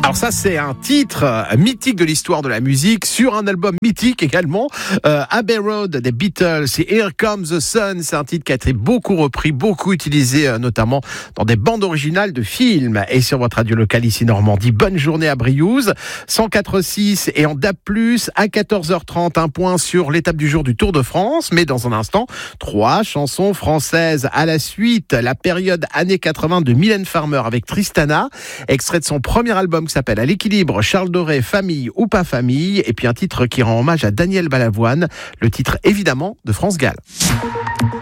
Alors ça, c'est un titre mythique de l'histoire de la musique sur un album mythique également, Abbey Road des Beatles et Here Comes the Sun. C'est un titre qui a été beaucoup repris, beaucoup utilisé, notamment dans des bandes originales de films. Et sur votre radio locale ici Normandie, bonne journée à Briouze, 104.6 et en DAB+, à 14h30, un point sur l'étape du jour du Tour de France. Mais dans un instant, 3 chansons françaises à la suite. La période années 80 de Mylène Farmer avec Tristana, extrait de son premier album qui s'appelle À l'équilibre, Charles Doré, Famille ou pas famille, et puis un titre qui rend hommage à Daniel Balavoine, le titre évidemment de France Gall.